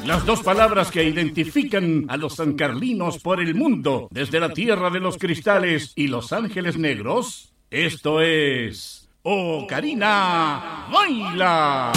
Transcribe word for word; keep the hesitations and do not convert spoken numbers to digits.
Las dos palabras que identifican a los sancarlinos por el mundo, desde la tierra de los cristales y los ángeles negros. Esto es... ¡Oh, Karina, baila!